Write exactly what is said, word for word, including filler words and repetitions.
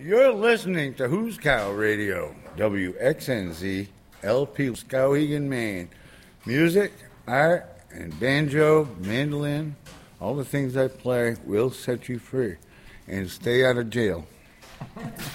You're listening to Who's Cow Radio, W X N Z, L P, Skowhegan, Maine. Music, art, and banjo, mandolin, all the things I play will set you free. And stay out of jail.